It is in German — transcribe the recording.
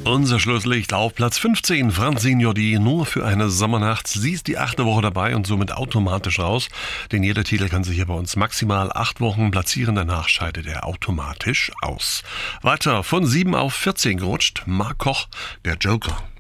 Unser Schlusslicht auf Platz 15, Francine Jordi, nur für eine Sommernacht. Sie ist die 8. Woche dabei und somit automatisch raus, denn jeder Titel kann sich hier bei uns maximal 8 Wochen platzieren, danach scheidet er automatisch aus. Weiter von 7 auf 14 gerutscht, Mark Koch, der Joker.